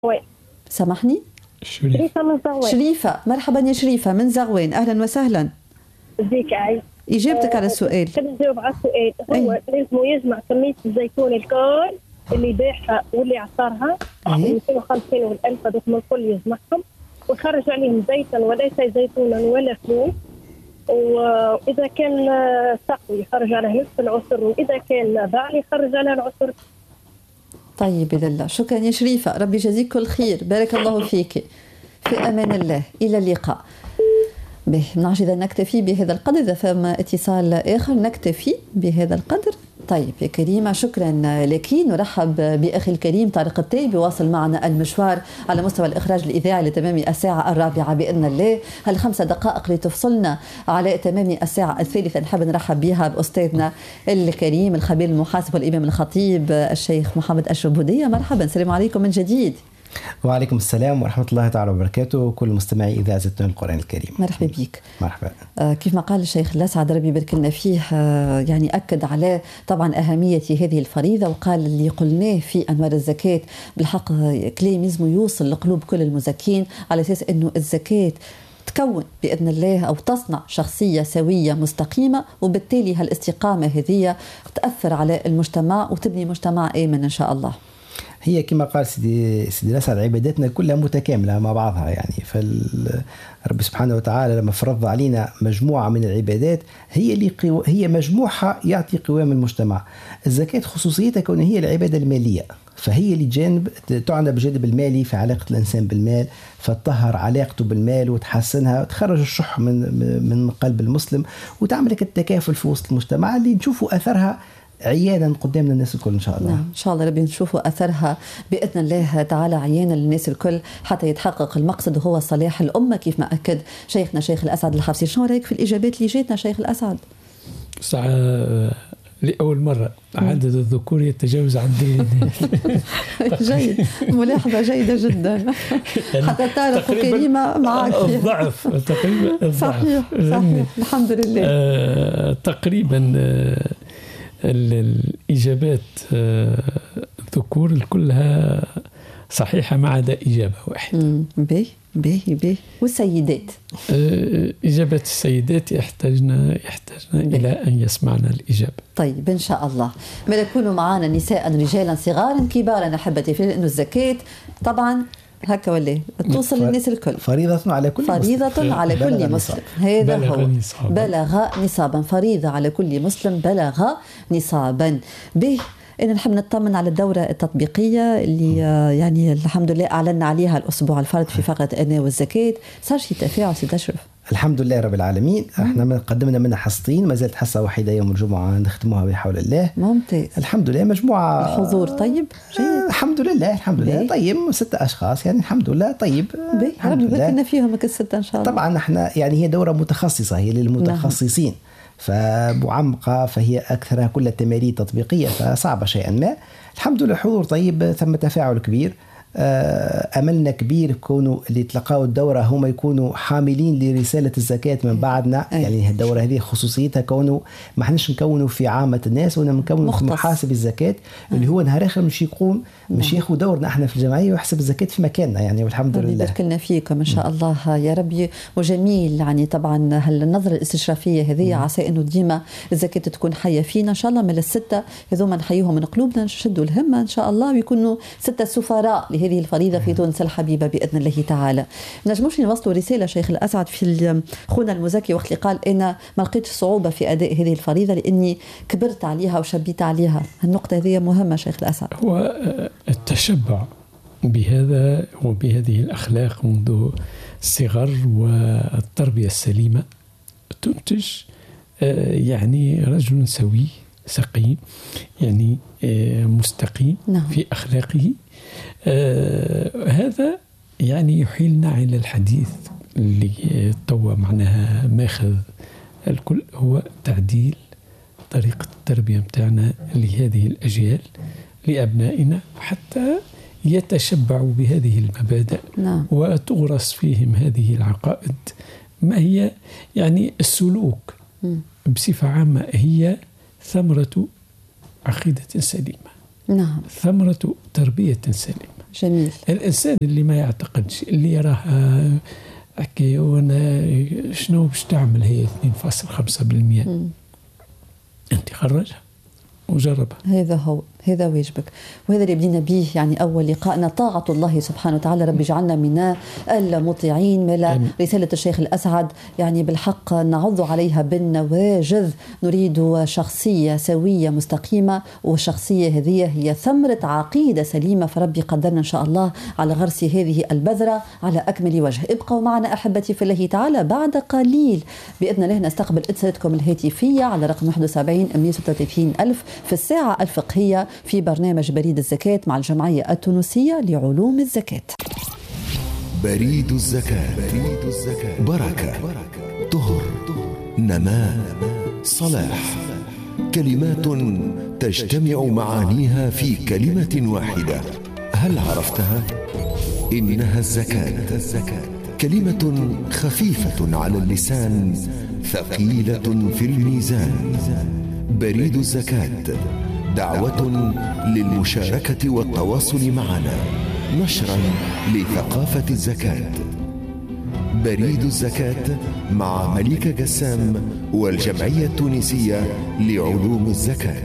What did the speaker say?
وين؟ سامحني؟ شريفة من زغوين. شريفة، مرحبا يا شريفة من زغوين، أهلا وسهلا. ازيك عايز؟ إجابتك على السؤال. خلينا نجاوب على السؤال. هو لازم يجمع كمية الزيتون الكل اللي يبيعها واللي عصرها 250 والألف هذوك من الكل يجمعهم ويخرج عليهم زيتا وليس زيتونا ولا فلوس. وإذا كان سقي يخرج عليه نصف العسر، وإذا كان ضعف يخرج عليه العسر. طيب بإذن الله. شكرا يا شريفة، ربي يجزيك كل خير، بارك الله فيك، في أمان الله، إلى اللقاء. به نعرف إذا نكتفي بهذا القدر، إذا فما اتصال آخر نكتفي بهذا القدر. طيب يا كريمة شكرا لك. نرحب بأخي الكريم طارق التايب يواصل معنا المشوار على مستوى الإخراج الإذاعي لتمام الساعة 4 بإذن الله. هال5 دقائق لتفصلنا على تمام الساعة 3 نحب نرحب بها بأستاذنا الكريم الخبير المحاسب والإمام الخطيب الشيخ محمد أشرف بودية. مرحبا، السلام عليكم من جديد. وعليكم السلام ورحمة الله تعالى وبركاته، كل مستمعي إذاعة زيتون القرآن الكريم. مرحبا بك. مرحبا. كيف ما قال الشيخ الأسعد ربي يبارك لنا فيه، يعني أكد على طبعا أهمية هذه الفريضة، وقال اللي قلناه في أنوار الزكاة بالحق كلام لازم يوصل لقلوب كل المزكين، على أساس أنه الزكاة تكون بإذن الله أو تصنع شخصية سوية مستقيمة، وبالتالي هالاستقامة هذه تأثر على المجتمع وتبني مجتمع آمن إن شاء الله. هي كما قال سيدي الأسعد عباداتنا كلها متكاملة مع بعضها، يعني فالرب سبحانه وتعالى لما فرض علينا مجموعة من العبادات هي مجموعة يعطي قوام المجتمع. الزكاة خصوصيتها كون هي العبادة المالية، فهي اللي تعنى بالجانب المالي في علاقة الإنسان بالمال، فتطهر علاقته بالمال وتحسنها وتخرج الشح من قلب المسلم، وتعمل التكافل في وسط المجتمع اللي نشوفوا أثرها عيانا قدامنا الناس الكل إن شاء الله. نعم إن شاء الله ربي نشوفوا أثرها بإذن الله تعالى عيانا للناس الكل، حتى يتحقق المقصد وهو صلاح الأمة كيف ما أكد شيخنا شيخ الأسعد الحفصي. شنو رأيك في الإجابات اللي جاتنا شيخ الأسعد؟ لأول مرة عدد الذكور يتجاوز عدد جيد، ملاحظة جيدة جدا. حتى تعرف كريمة معك الضعف تقريبا. صحيح الحمد لله. تقريبا الإجابات الذكور كلها صحيحة ما عدا إجابة واحدة. باهي. والسيدات إجابة السيدات يحتاجنا إلى أن يسمعنا الإجابة. طيب إن شاء الله ما يكونوا معنا نساء رجالا صغارا كبارا أحبتي، في لأنه الزكاة طبعا هكا ولا توصل للناس الكل، فريضة على كل فريضة على كل مسلم. هذا هو بلغ نصابا، فريضة على كل مسلم بلغ نصابا. به إن نحب نطمن على الدورة التطبيقية اللي يعني الحمد لله أعلنا عليها الأسبوع الفرد في فقرة أنا والزكاة. صار شي تفاعل سيد أشرف؟ الحمد لله رب العالمين. احنا قدمنا منها حصتين، ما زالت حصة واحدة يوم الجمعة نختموها بحول الله. ممتاز الحمد لله. مجموعة الحضور طيب جيد الحمد لله طيب 6 أشخاص يعني الحمد لله طيب. ربي يبارك فيهم ك6 إن شاء الله. طبعا احنا يعني هي دورة متخصصة، هي للمتخصصين فمعمقة، فهي أكثرها كلها تمارين تطبيقية فصعبة شيئا ما. الحمد لله حضور طيب، ثم تفاعل كبير. أملنا كبير كونوا اللي تلقاوا الدورة هم يكونوا حاملين لرسالة الزكاة من بعدنا. يعني الدورة هذه خصوصيتها كونوا ما حنش نكونوا في عامة الناس، ونكونوا في محاسب الزكاة اللي هو نهار آخر مش يقوم مش ياخذ دورنا احنا في الجمعية ويحسب الزكاة في مكاننا يعني. والحمد لله يبارك لنا فيكم إن شاء الله يا ربي. وجميل يعني طبعا هالنظرة الاستشرافية هذه عسى إنه ديما الزكاة تكون حية فينا إن شاء الله. من ال6 هذوما نحييهم من قلوبنا، نشدوا الهمة إن شاء الله، ويكونوا 6 سفراء لهذه الفريضة في تونس الحبيبة بإذن الله تعالى. نجموش نوصلوا رسالة شيخ الأسعد في خونا المزكي وقت اللي قال أنا ما لقيتش صعوبة في أداء هذه الفريضة لأني كبرت عليها وشبيت عليها. النقطة هذه مهمة شيخ الأسعد. هو التشبع بهذا وبهذه الأخلاق منذ الصغر والتربية السليمة تنتج يعني رجل سوي سقيم، يعني مستقيم في أخلاقه. هذا يعني يحيلنا على الحديث اللي توا معناها ماخذ الكل، هو تعديل طريقة التربية متاعنا لهذه الأجيال لأبنائنا حتى يتشبعوا بهذه المبادئ وتغرس فيهم هذه العقائد. ما هي يعني السلوك بصفة عامة هي ثمرة عقيدة سليمة، ثمرة تربية سليمة. جميل. الإنسان اللي ما يعتقدش، اللي يراه أكي وانا شنو باش تعمل هي 2.5%، أنت خرجها وجربها. هذا هو، هذا واجبك، وهذا اللي بدينا به يعني أول لقائنا، طاعة الله سبحانه وتعالى. ربي جعلنا من المطيعين. ملا رسالة الشيخ الأسعد يعني بالحق نعض عليها بالنواجذ. نريد شخصية سوية مستقيمة، والشخصية هذه هي ثمرة عقيدة سليمة، فربي قدرنا إن شاء الله على غرس هذه البذرة على أكمل وجه. ابقوا معنا أحبتي في الله تعالى، بعد قليل بإذن الله نستقبل اتصالاتكم الهاتفية على رقم 71 136 ألف في الساعة الفقهية في برنامج بريد الزكاة مع الجمعية التونسية لعلوم الزكاة. بريد الزكاة، بركة، طهر، نماء، صلاح، كلمات تجتمع معانيها في كلمة واحدة. هل عرفتها؟ إنها الزكاة، كلمة خفيفة على اللسان ثقيلة في الميزان. بريد الزكاة دعوة للمشاركة والتواصل معنا، نشرا لثقافة الزكاة. بريد الزكاة مع مليكة قسام والجمعية التونسية لعلوم الزكاة.